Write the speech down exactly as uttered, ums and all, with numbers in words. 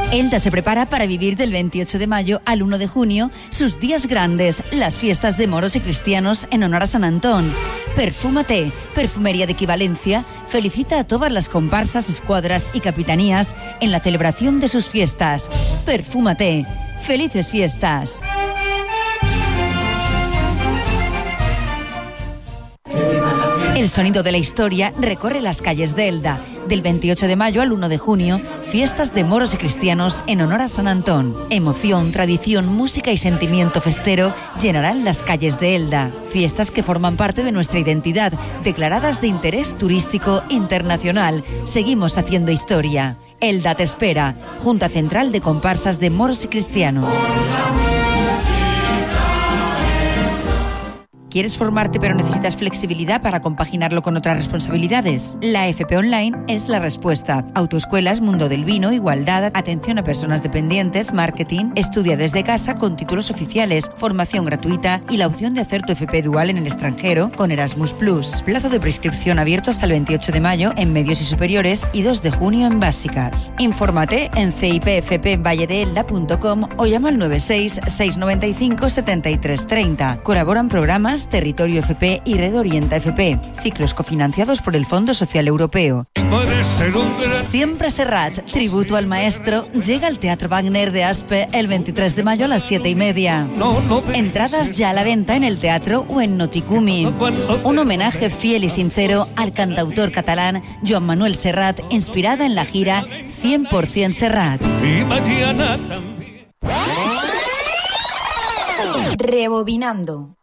Elda se prepara para vivir del veintiocho de mayo al uno de junio sus días grandes, las fiestas de moros y cristianos en honor a San Antón. Perfúmate, Perfumería de Equivalencia, felicita a todas las comparsas, escuadras y capitanías en la celebración de sus fiestas. Perfúmate. ¡Felices fiestas! El sonido de la historia recorre las calles de Elda. Del veintiocho de mayo al uno de junio, fiestas de moros y cristianos en honor a San Antón. Emoción, tradición, música y sentimiento festero llenarán las calles de Elda. Fiestas que forman parte de nuestra identidad, declaradas de interés turístico internacional. Seguimos haciendo historia. Elda te espera, Junta Central de Comparsas de Moros y Cristianos. ¿Quieres formarte pero necesitas flexibilidad para compaginarlo con otras responsabilidades? La F P Online es la respuesta. Autoescuelas, mundo del vino, igualdad, atención a personas dependientes, marketing, estudia desde casa con títulos oficiales, formación gratuita y la opción de hacer tu F P dual en el extranjero con Erasmus plus. Plazo de prescripción abierto hasta el veintiocho de mayo en medios y superiores y dos de junio en básicas. Infórmate en c i p f p valle de elda punto com o llama al nueve seis seis nueve cinco siete tres tres cero. Colaboran programas Territorio F P y Red Orienta F P, ciclos cofinanciados por el Fondo Social Europeo. Siempre Serrat, tributo al maestro, llega al Teatro Wagner de Aspe el veintitrés de mayo a las siete y media. Entradas ya a la venta en el teatro o en Noticumi. Un homenaje fiel y sincero al cantautor catalán Joan Manuel Serrat, inspirada en la gira cien por ciento Serrat. Rebobinando.